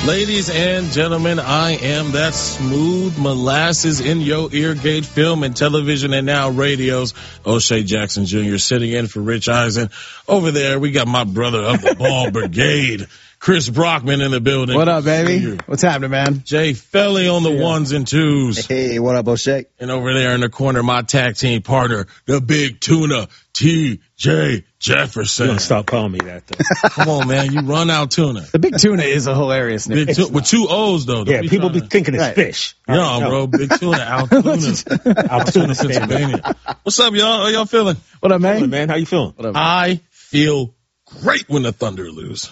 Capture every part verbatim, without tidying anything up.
Ladies and gentlemen, I am that smooth molasses in your ear gate, film and television and now radios. O'Shea Jackson Junior sitting in for Rich Eisen. Over there, we got my brother of the ball brigade, Chris Brockman in the building. What up, baby? What's happening, man? Jay Felly on the yeah. ones and twos. Hey, what up, O'Shea? And over there in the corner, my tag team partner, the big tuna, T J Jefferson. You don't stop calling me that, though. Come on, man. You run out tuna. The big tuna is a hilarious name. Big tu- with two O's, though. Yeah, be people be to... thinking it's right. fish. No, right, bro. Big tuna, Altoona. Altoona, Pennsylvania. What's up, y'all? How y'all feeling? What up, man? What up, man? How you feeling? What up, I feel great when the Thunder lose.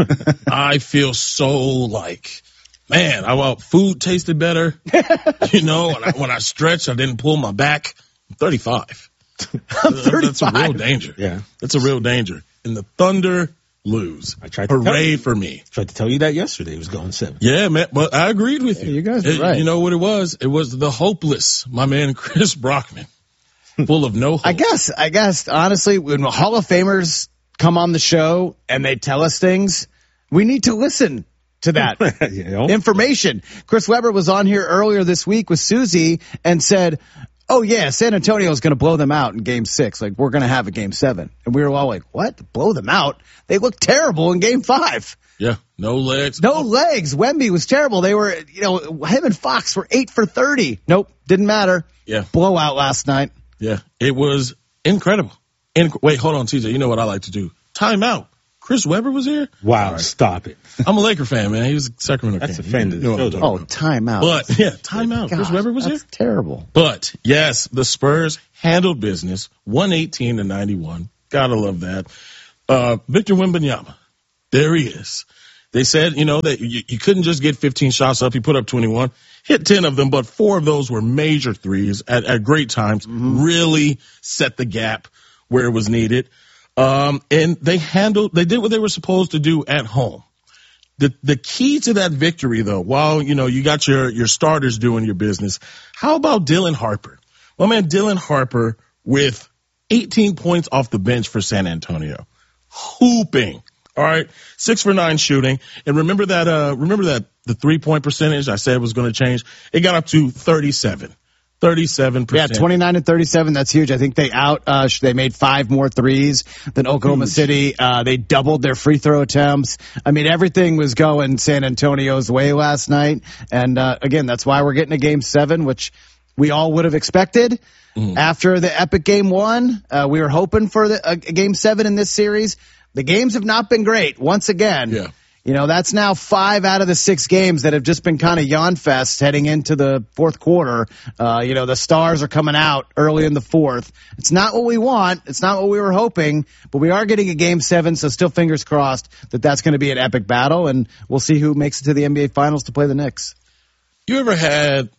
I feel so like, man, I well, food tasted better. You know, when I, when I stretched, I didn't pull my back. I'm thirty-five. I'm thirty-five. That's a real danger. Yeah. That's a real danger. And the Thunder lose. I tried to Hooray you, for me. Tried to tell you that yesterday. It was going seven. Yeah, man. But I agreed with you. Yeah, you guys were it, right. You know what it was? It was the hopeless, my man Chris Brockman. Full of no hope. I guess, I guess, honestly, when Hall of Famers come on the show and they tell us things, we need to listen to that you know? information. Chris Webber was on here earlier this week with Susie and said, oh, yeah, San Antonio is going to blow them out in game six. Like, we're going to have a game seven. And we were all like, what? Blow them out? They look terrible in game five. Yeah, no legs. No legs. Wemby was terrible. They were, you know, him and Fox were eight for thirty. Nope, didn't matter. Yeah. Blowout last night. Yeah, it was incredible. Inc- Wait, hold on, T J. You know what I like to do? Time out. Chris Webber was here? Wow, right. Stop it. I'm a Laker fan, man. He was a Sacramento That's King. offended. You know oh, time out. But, yeah, time out. God, Chris Webber was that's here? terrible. But, yes, the Spurs handled business, one eighteen to ninety-one. Gotta love that. Uh, Victor Wembanyama, there he is. They said, you know, that you, you couldn't just get fifteen shots up. He put up twenty-one, hit ten of them, but four of those were major threes at, at great times, mm-hmm. really set the gap where it was needed. Um, and they handled, they did what they were supposed to do at home. The, the key to that victory, though, while, you know, you got your, your starters doing your business, how about Dylan Harper? Well, man, Dylan Harper with eighteen points off the bench for San Antonio. Hooping. All right. Six for nine shooting. And remember that, uh, remember that the three point percentage I said was going to change? It got up to thirty-seven. thirty-seven percent. Yeah, twenty-nine and thirty-seven. That's huge. I think they out, uh, they made five more threes than Oklahoma huge. City. Uh, they doubled their free throw attempts. I mean, everything was going San Antonio's way last night. And, uh, again, that's why we're getting a game seven, which we all would have expected. Mm. After the epic game one, uh, we were hoping for the, a, a game seven in this series. The games have not been great. Once again, yeah. You know, that's now five out of the six games that have just been kind of yawn fest heading into the fourth quarter. Uh, you know, the stars are coming out early in the fourth. It's not what we want. It's not what we were hoping, but we are getting a game seven. So still fingers crossed that that's going to be an epic battle, and we'll see who makes it to the N B A finals to play the Knicks. You ever had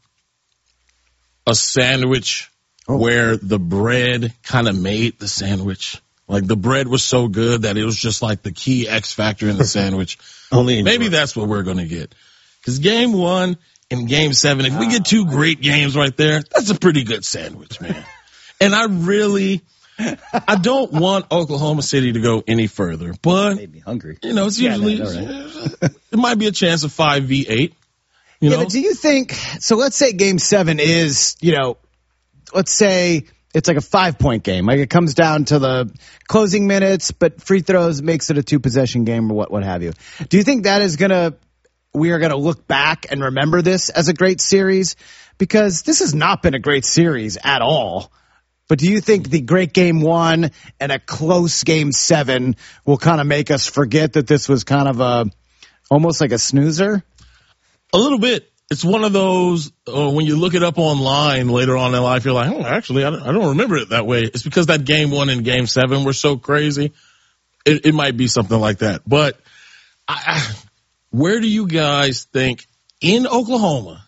a sandwich oh. where the bread kind of made the sandwich? Like, the bread was so good that it was just like the key X factor in the sandwich. Only Maybe enjoy. That's what we're going to get. Because game one and game seven, if we get two great games right there, that's a pretty good sandwich, man. And I really, I don't want Oklahoma City to go any further. But, made me hungry. You know, it's usually, yeah, man, right. It might be a chance of five v eight. You yeah, know? But do you think, so let's say game seven is, you know, let's say it's like a five-point game. Like, it comes down to the closing minutes, but free throws makes it a two-possession game or what, what have you. Do you think that is going to, we are going to look back and remember this as a great series? Because this has not been a great series at all. But do you think the great game one and a close game seven will kind of make us forget that this was kind of a, almost like a snoozer? A little bit. It's one of those, uh, when you look it up online later on in life, you're like, oh, actually, I don't, I don't remember it that way. It's because that game one and game seven were so crazy. It, it might be something like that. But I, I, where do you guys think in Oklahoma,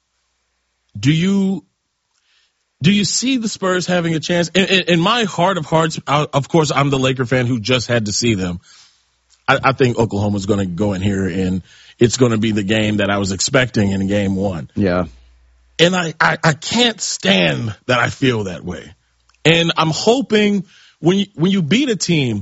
do you do you see the Spurs having a chance? In, in, in my heart of hearts, I, of course, I'm the Laker fan who just had to see them. I, I think Oklahoma's going to go in here and it's going to be the game that I was expecting in game one. Yeah. And I, I, I can't stand that I feel that way. And I'm hoping when you, when you beat a team,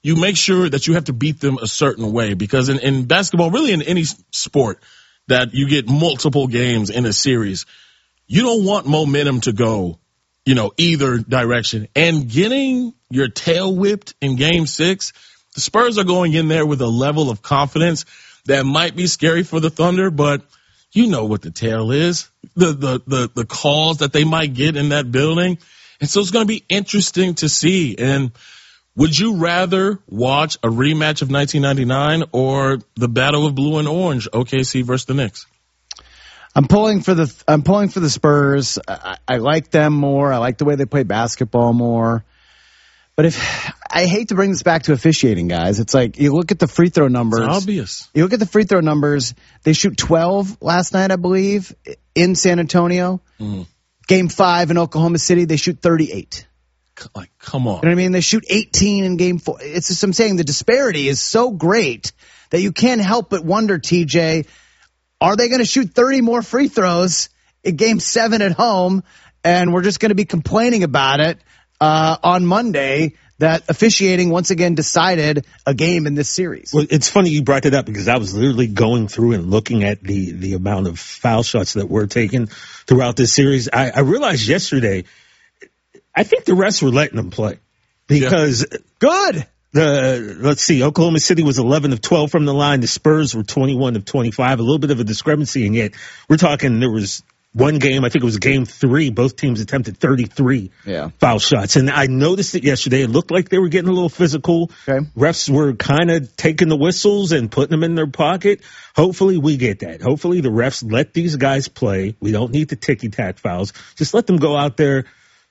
you make sure that you have to beat them a certain way, because in, in basketball, really in any sport that you get multiple games in a series, you don't want momentum to go, you know, either direction. And getting your tail whipped in game six, the Spurs are going in there with a level of confidence that might be scary for the Thunder, but you know what the tail is, the, the, the, the calls that they might get in that building. And so it's going to be interesting to see. And would you rather watch a rematch of nineteen ninety-nine or the Battle of Blue and Orange, O K C versus the Knicks? I'm pulling for the I'm pulling for the Spurs. I, I like them more. I like the way they play basketball more. But if I hate to bring this back to officiating, guys, it's like you look at the free throw numbers. It's obvious. You look at the free throw numbers. They shoot twelve last night, I believe, in San Antonio. Mm. Game five in Oklahoma City, they shoot thirty-eight. Like, come on. You know what I mean? They shoot eighteen in game four. It's just, I'm saying the disparity is so great that you can't help but wonder, T J, are they going to shoot thirty more free throws in game seven at home? And we're just going to be complaining about it uh, on Monday that officiating once again decided a game in this series. Well, it's funny you brought that up because I was literally going through and looking at the, the amount of foul shots that were taken throughout this series. I, I realized yesterday, I think the refs were letting them play because yeah. Good. The, let's see, Oklahoma City was eleven of twelve from the line. The Spurs were twenty-one of twenty-five, a little bit of a discrepancy. And yet we're talking, there was one game, I think it was game three. Both teams attempted thirty-three yeah. foul shots. And I noticed it yesterday. It looked like they were getting a little physical. Okay. Refs were kind of taking the whistles and putting them in their pocket. Hopefully we get that. Hopefully the refs let these guys play. We don't need the ticky-tack fouls. Just let them go out there,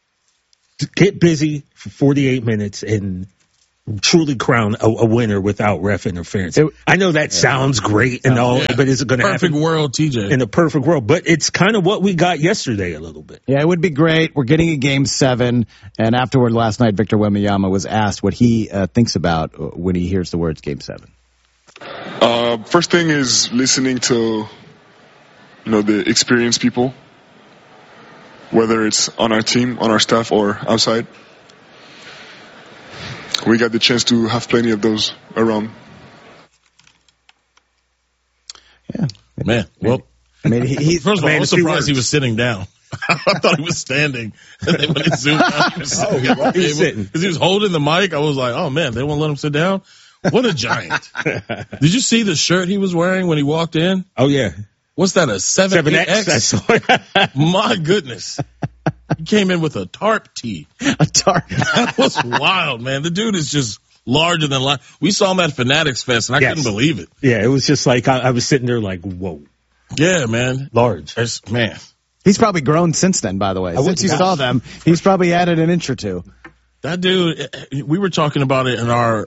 get busy for forty-eight minutes, and truly crown a, a winner without ref interference. It, I know that yeah. sounds great and all, yeah. but is it going to happen? Perfect world, T J. In a perfect world. But it's kind of what we got yesterday a little bit. Yeah, it would be great. We're getting a game seven. And afterward last night, Victor Wembanyama was asked what he uh, thinks about when he hears the words game seven. Uh, first thing is listening to, you know, the experienced people, whether it's on our team, on our staff, or outside. We got the chance to have plenty of those around. Yeah. Man, well, I mean, he, he, first of all, I was surprised he was sitting down. I thought he was standing. And then when it zoomed out, he was sitting. Oh, he was sitting. Because he was holding the mic. I was like, oh, man, they won't let him sit down? What a giant. Did you see the shirt he was wearing when he walked in? Oh, yeah. What's that, a seven X? My goodness. He came in with a tarp tee. A tarp. That was wild, man. The dude is just larger than life. We saw him at Fanatics Fest, and I yes. couldn't believe it. Yeah, it was just like, I, I was sitting there like, whoa. Yeah, man. Large. It's, man. He's probably grown since then, by the way. I since you gosh. saw them, he's probably added an inch or two. That dude, we were talking about it in our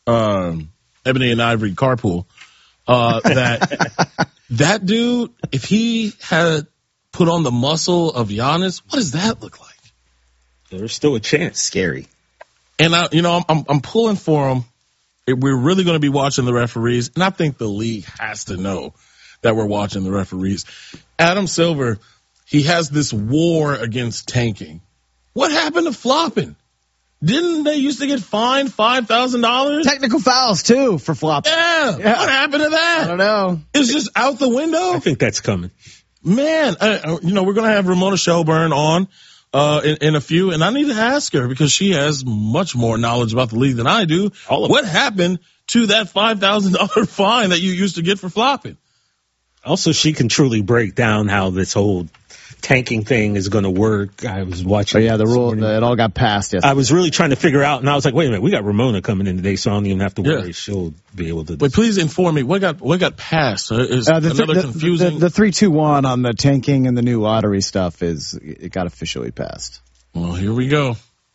um, Ebony and Ivory carpool, uh, that that dude, if he had put on the muscle of Giannis, what does that look like? There's still a chance. Scary. And I, you know, I'm I'm pulling for him. We're really going to be watching the referees, and I think the league has to know that we're watching the referees. Adam Silver, he has this war against tanking. What happened to flopping? Didn't they used to get fined five thousand dollars? Technical fouls, too, for flopping. Yeah. yeah. What happened to that? I don't know. It's just out the window? I think that's coming. Man, I, you know, we're going to have Ramona Shelburne on uh, in, in a few, and I need to ask her because she has much more knowledge about the league than I do. All of what it. happened to that five thousand dollars fine that you used to get for flopping? Also, she can truly break down how this whole tanking thing is going to work. I was watching. Oh, yeah, the rule, the, it all got passed yesterday. I was really trying to figure out, and I was like, wait a minute, we got Ramona coming in today, so I don't even have to worry. Yeah. She'll be able to. But please inform me, what got what got passed? Uh, is uh, the, another the, confusing? The, the three two one on the tanking and the new lottery stuff is, it got officially passed. Well, here we go.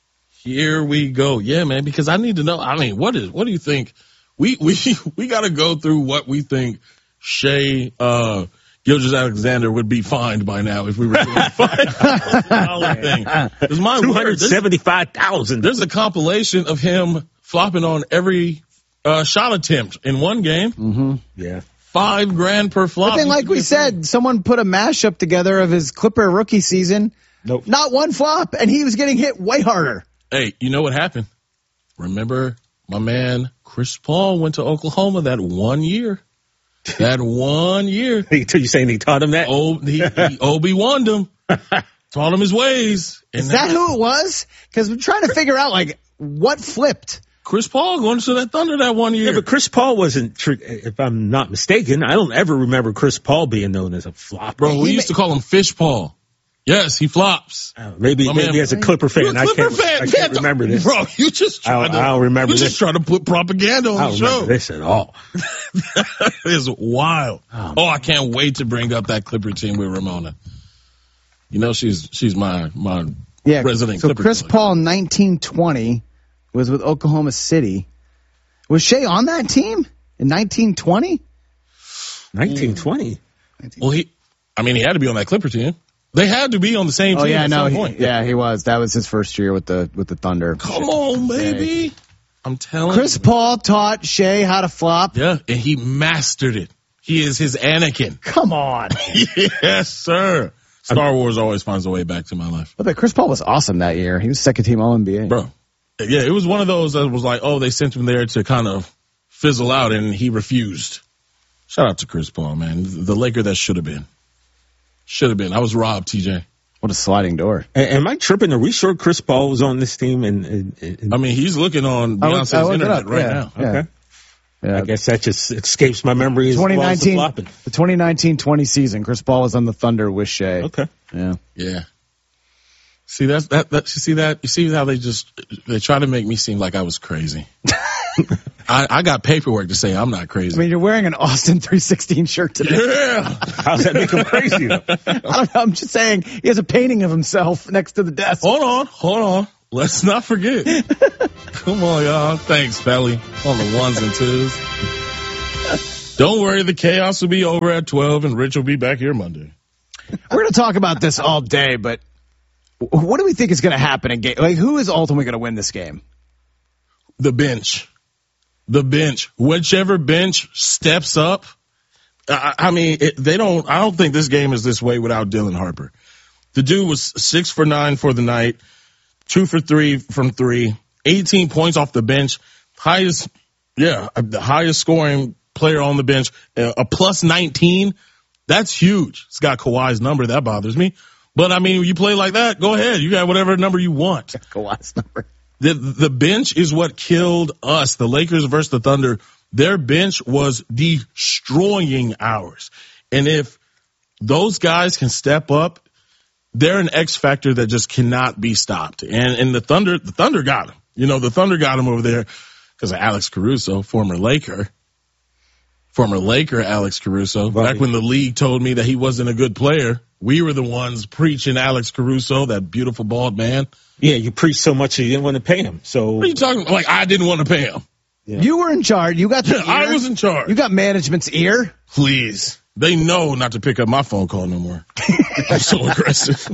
Here we go. Yeah, man, because I need to know, I mean, what is, what do you think? We, we, we got to go through what we think Shai, uh, Gilgeous-Alexander would be fined by now if we were doing a five thousand dollars thing. Because my two hundred seventy-five thousand dollars. There's a compilation of him flopping on every uh, shot attempt in one game. Mm-hmm. Yeah. Five grand per flop. But then, like we said, someone put a mashup together of his Clipper rookie season. Nope. Not one flop, and he was getting hit way harder. Hey, you know what happened? Remember my man Chris Paul went to Oklahoma that one year. That one year. You saying he taught him that? Oh, he, he Obi-Wan'd him. Taught him his ways. And Is that who it was? Because we're trying to figure out, like, what flipped. Chris Paul going to that Thunder that one year. Yeah, but Chris Paul wasn't, tr- if I'm not mistaken, I don't ever remember Chris Paul being known as a flop. Bro, we He used ma- to call him Fish Paul. Yes, he flops. Uh, maybe My maybe man- as a Clipper fan, You're a Clipper I can't, fan. I can't Man, remember this. Bro, you just I trying don't- to, I don't remember you this. just trying to put propaganda on I the don't show. remember this at all. That is wild. Oh, oh, I can't wait to bring up that Clipper team with Ramona. You know, she's she's my my Yeah, resident so Clipper Chris killer. Paul, nineteen twenty, was with Oklahoma City. Was Shea on that team in nineteen twenty? nineteen twenty Well, he, I mean, he had to be on that Clipper team. They had to be on the same Oh team yeah, at no, some he, point. yeah, he was. That was his first year with the with the Thunder. Come on, baby. I'm telling Chris you. Paul taught Shea how to flop. Yeah, and he mastered it. He is his Anakin. Come on. Yes, sir. Star Wars always finds a way back to my life. But Chris Paul was awesome that year. He was second team All N B A. Bro. Yeah, it was one of those that was like, oh, they sent him there to kind of fizzle out, and he refused. Shout out to Chris Paul, man. The Laker that should have been. Should have been. I was robbed, T J. What a sliding door. A- Am I tripping? Are we sure Chris Paul was on this team? And, and, and I mean, he's looking on I looked- Beyonce's I looked it internet up, right yeah. now. Yeah. okay, Yeah. I guess that just escapes my memory as well as the 2019, flopping. the twenty nineteen twenty season, Chris Paul was on the Thunder with Shea. Okay. Yeah. Yeah. See, that's, that, that, you see that? You see how they just, they try to make me seem like I was crazy. I, I got paperwork to say I'm not crazy. I mean, you're wearing an Austin three sixteen shirt today. Yeah. How's that make him crazy though? I don't know. I'm just saying he has a painting of himself next to the desk. Hold on, hold on. Let's not forget. Come on, y'all. Thanks, Belly, on the ones and twos. Don't worry, the chaos will be over at twelve, and Rich will be back here Monday. We're going to talk about this all day, but what do we think is going to happen in game? Like, who is ultimately going to win this game? The bench. The bench. Whichever bench steps up. I, I mean, it, they don't, I don't think this game is this way without Dylan Harper. The dude was six for nine for the night, two for three from three, eighteen points off the bench, highest, yeah, the highest scoring player on the bench, uh, a plus nineteen. That's huge. It's got Kawhi's number. That bothers me. But I mean, you play like that, go ahead. You got whatever number you want. Kawhi's number. The, the bench is what killed us. The Lakers versus the Thunder, their bench was destroying ours. And if those guys can step up, they're an X factor that just cannot be stopped. And, and the Thunder, the Thunder got him. You know, the Thunder got him over there because of Alex Caruso, former Laker. Former Laker Alex Caruso. Right. Back when the league told me that he wasn't a good player, we were the ones preaching Alex Caruso, that beautiful bald man. Yeah, you preached so much you didn't want to pay him. So What are you talking about? Like, I didn't want to pay him. Yeah. You were in charge. You got the ear. I was in charge. You got management's ear. Please. They know not to pick up my phone call no more. I'm so aggressive.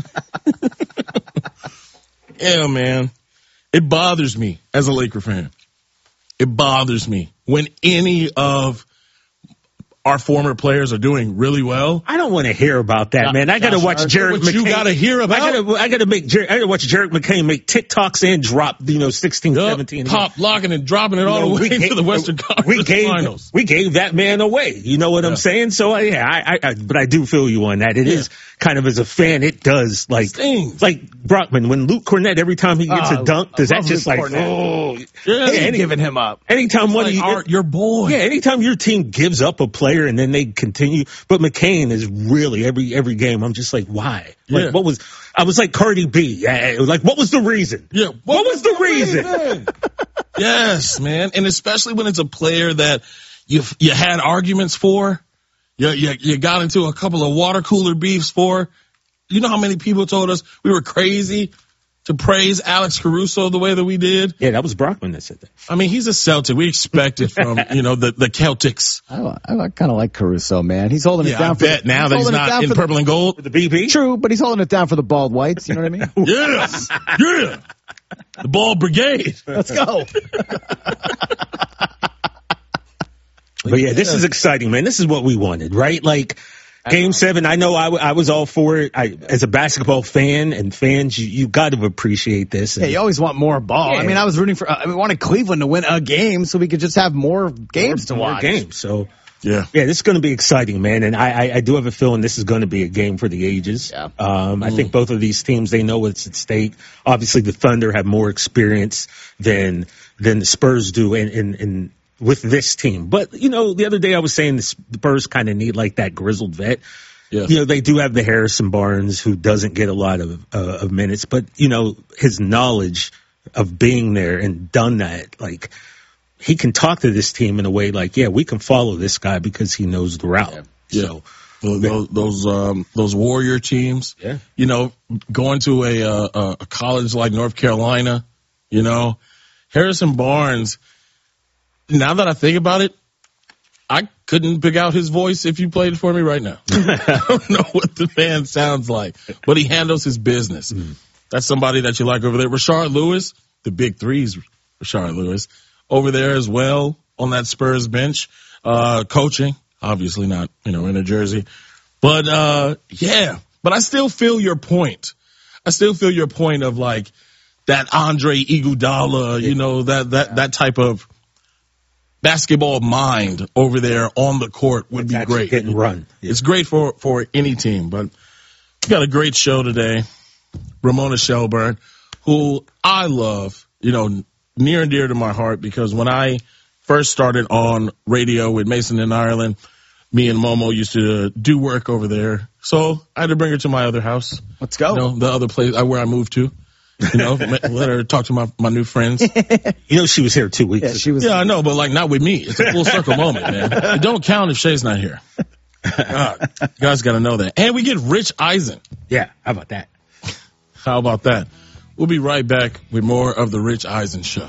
Yeah, man. It bothers me as a Laker fan. It bothers me when any of our former players are doing really well. I don't want to hear about that, man. I got to Josh watch Hart. Jared What McCain. you gotta hear about? I got to I got to make Jared, I got to watch Jared McCain make TikToks and drop, you know, sixteen, Yup, seventeen. pop locking and dropping it You all know, the way we to gave- the Western Conference we gave, Finals. We gave that man away. You know what Yeah. I'm saying? So, uh, yeah, I, I, I, but I do feel you on that. It Yeah. is kind of, as a fan, it does, like, Stings. like Brockman, when Luke Cornett, every time he gets Oh, a dunk, does I that love just Luke like, Cornett. oh, Yeah, They Yeah, ain't any- giving him up. anytime one like of you, our, your boy. yeah, anytime your team gives up a player and then they continue, but McCain is really every every game. I'm just like, why? Like, Yeah. what was? I was like Cardi B. Yeah, like, what was the reason? Yeah. What was the reason? Yes, man. And especially when it's a player that you you had arguments for, you, you, you got into a couple of water cooler beefs for. You know how many people told us we were crazy to praise Alex Caruso the way that we did? Yeah, that was Brockman that said that. I mean, he's a Celtic. We expect it from, you know, the, the Celtics. I, I kind of like Caruso, man. He's holding it Yeah, down I for bet the, now that he's holding it not down in for the- purple and gold. The B B. True, but he's holding it down for the bald whites. You know what I mean? Yes. Yeah. The ball brigade. Let's go. But yeah, this is exciting, man. This is what we wanted, right? Like, Game seven, I know I, w- I was all for it. I, as a basketball fan and fans, you, you got to appreciate this. Yeah, you always want more ball. Yeah. I mean, I was rooting for, I wanted Cleveland to win a game so we could just have more games more, to more watch. games. So, Yeah. yeah, this is going to be exciting, man. And I, I, I do have a feeling this is going to be a game for the ages. Yeah. Um, I think both of these teams, they know what's at stake. Obviously, the Thunder have more experience than than the Spurs do in, in, in with this team. But, you know, the other day I was saying the Spurs kind of need like that grizzled vet. Yes. You know, they do have the Harrison Barnes who doesn't get a lot of, uh, of minutes, but, you know, his knowledge of being there and done that, like, he can talk to this team in a way like, yeah, we can follow this guy because he knows the route. Yeah. So, Those those, um, those Warrior teams, Yeah. you know, going to a, uh, a college like North Carolina, you know, Harrison Barnes. Now that I think about it, I couldn't pick out his voice if you played it for me right now. I don't know what the man sounds like, but he handles his business. Mm. That's somebody that you like over there. Rashard Lewis, the big threes, Rashard Lewis, over there as well on that Spurs bench, uh, coaching, obviously not, you know, in a jersey. But, uh, yeah, but I still feel your point. I still feel your point of like that Andre Iguodala, you know, that, that, that type of basketball mind over there on the court would be That's great. Hit and run. Yeah. It's great for, for any team, but we got a great show today. Ramona Shelburne, who I love, you know, near and dear to my heart, because when I first started on radio with Mason in Ireland, me and Momo used to do work over there. So I had to bring her to my other house. Let's go. You know, the other place where I moved to. You know, let her talk to my, my new friends. You know, she was here two weeks Yeah, ago. she was. Yeah, I know, but like not with me. It's a full circle moment, man. It don't count if Shay's not here. God, you guys got to know that. And we get Rich Eisen. Yeah, how about that? How about that? We'll be right back with more of the Rich Eisen Show.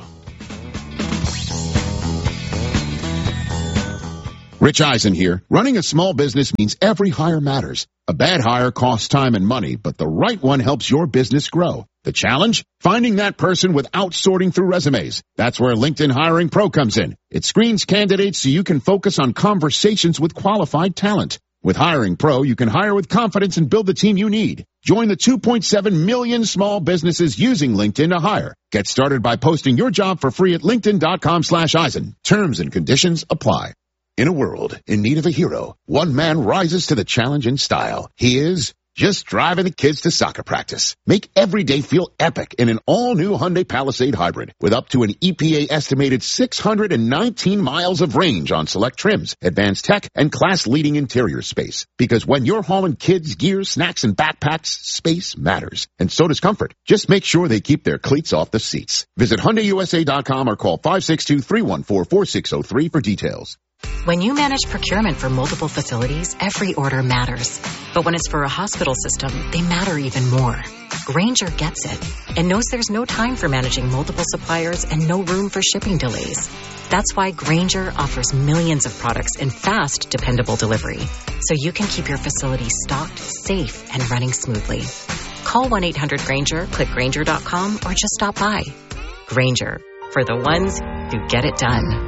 Rich Eisen here. Running a small business means every hire matters. A bad hire costs time and money, but the right one helps your business grow. The challenge? Finding that person without sorting through resumes. That's where LinkedIn Hiring Pro comes in. It screens candidates so you can focus on conversations with qualified talent. With Hiring Pro, you can hire with confidence and build the team you need. Join the two point seven million small businesses using LinkedIn to hire. Get started by posting your job for free at linkedin.com slash Eisen. Terms and conditions apply. In a world in need of a hero, one man rises to the challenge in style. He is just driving the kids to soccer practice. Make every day feel epic in an all-new Hyundai Palisade Hybrid with up to an E P A-estimated six hundred nineteen miles of range on select trims, advanced tech, and class-leading interior space. Because when you're hauling kids, gear, snacks, and backpacks, space matters. And so does comfort. Just make sure they keep their cleats off the seats. Visit Hyundai U S A dot com or call five six two, three one four, four six zero three for details. When you manage procurement for multiple facilities, every order matters. But when it's for a hospital system, they matter even more. Grainger gets it and knows there's no time for managing multiple suppliers and no room for shipping delays. That's why Grainger offers millions of products in fast, dependable delivery, so you can keep your facility stocked, safe, and running smoothly. Call one eight hundred Grainger, click Grainger dot com, or just stop by. Grainger, for the ones who get it done.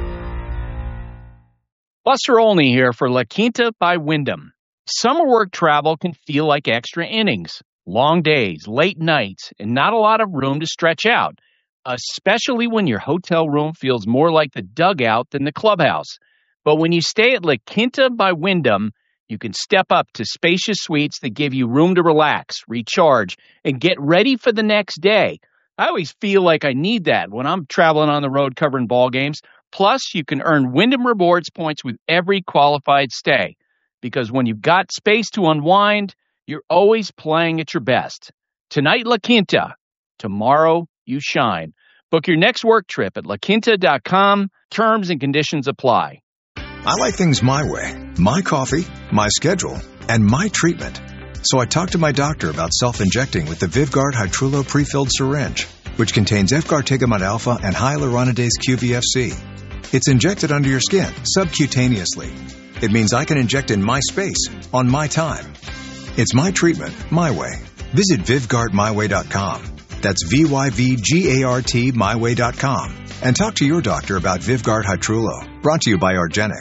Buster Olney here for La Quinta by Wyndham. Summer work travel can feel like extra innings. Long days, late nights, and not a lot of room to stretch out, especially when your hotel room feels more like the dugout than the clubhouse. But when you stay at La Quinta by Wyndham, you can step up to spacious suites that give you room to relax, recharge, and get ready for the next day. I always feel like I need that when I'm traveling on the road covering ball games. Plus, you can earn Wyndham Rewards points with every qualified stay. Because when you've got space to unwind, you're always playing at your best. Tonight, La Quinta. Tomorrow, you shine. Book your next work trip at la quinta dot com. Terms and conditions apply. I like things my way. My coffee, my schedule, and my treatment. So I talked to my doctor about self-injecting with the Vyvgart Hytrulo pre-filled syringe, which contains Efgartigimod alpha and hyaluronidase Q V F C. It's injected under your skin, subcutaneously. It means I can inject in my space, on my time. It's my treatment, my way. Visit Vyvgart my way dot com. That's V Y V G A R T my way dot com. And talk to your doctor about Vyvgart Hytrulo. Brought to you by argenx.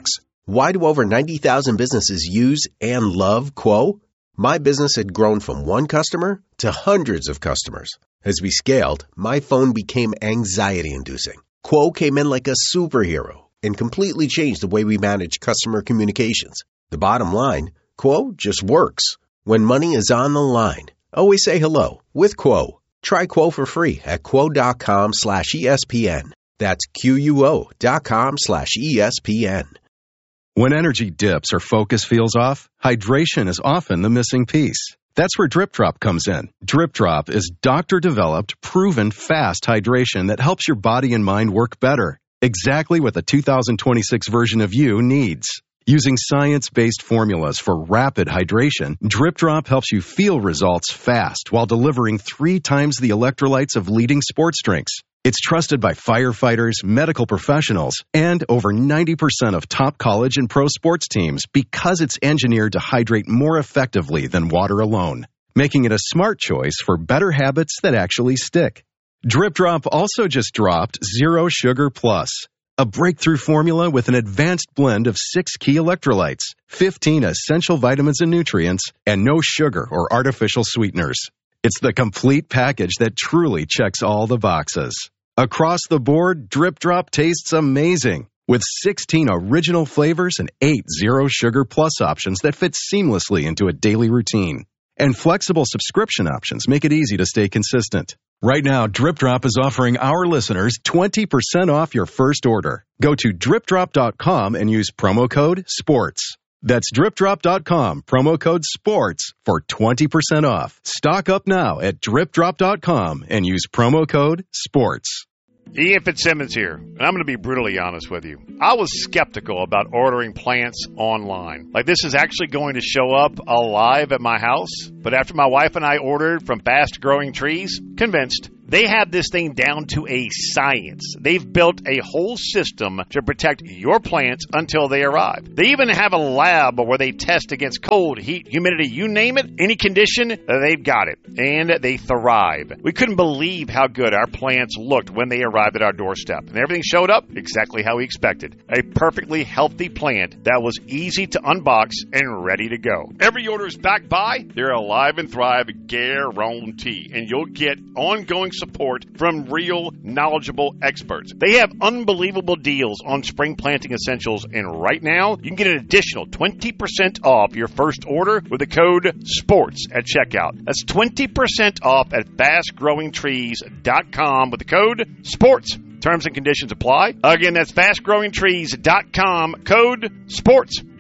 Why do over ninety thousand businesses use and love Quo? My business had grown from one customer to hundreds of customers. As we scaled, my phone became anxiety-inducing. Quo came in like a superhero and completely changed the way we manage customer communications. The bottom line, Quo just works. When money is on the line, always say hello with Quo. Try Quo for free at quo.com slash ESPN. That's Q-U-O dot com slash ESPN. When energy dips or focus feels off, hydration is often the missing piece. That's where Drip Drop comes in. Drip Drop is doctor-developed, proven fast hydration that helps your body and mind work better. Exactly what the two thousand twenty-six version of you needs. Using science-based formulas for rapid hydration, Drip Drop helps you feel results fast while delivering three times the electrolytes of leading sports drinks. It's trusted by firefighters, medical professionals, and over ninety percent of top college and pro sports teams because it's engineered to hydrate more effectively than water alone, making it a smart choice for better habits that actually stick. Drip Drop also just dropped Zero Sugar Plus, a breakthrough formula with an advanced blend of six key electrolytes, fifteen essential vitamins and nutrients, and no sugar or artificial sweeteners. It's the complete package that truly checks all the boxes. Across the board, Drip Drop tastes amazing, with sixteen original flavors and eight Zero Sugar Plus options that fit seamlessly into a daily routine. And flexible subscription options make it easy to stay consistent. Right now, Drip Drop is offering our listeners twenty percent off your first order. Go to drip drop dot com and use promo code SPORTS. That's drip drop dot com, promo code SPORTS for twenty percent off. Stock up now at drip drop dot com and use promo code SPORTS. Ian Fitzsimmons here, and I'm going to be brutally honest with you. I was skeptical about ordering plants online. Like, this is actually going to show up alive at my house. But after my wife and I ordered from Fast Growing Trees, convinced. They have this thing down to a science. They've built a whole system to protect your plants until they arrive. They even have a lab where they test against cold, heat, humidity, you name it, any condition, they've got it. And they thrive. We couldn't believe how good our plants looked when they arrived at our doorstep. And everything showed up exactly how we expected. A perfectly healthy plant that was easy to unbox and ready to go. Every order is backed by their Alive and Thrive guarantee. And you'll get ongoing support from real, knowledgeable experts. They have unbelievable deals on spring planting essentials, and right now, you can get an additional twenty percent off your first order with the code SPORTS at checkout. That's twenty percent off at fast growing trees dot com with the code SPORTS. Terms and conditions apply. Again, that's fast growing trees dot com, code SPORTS.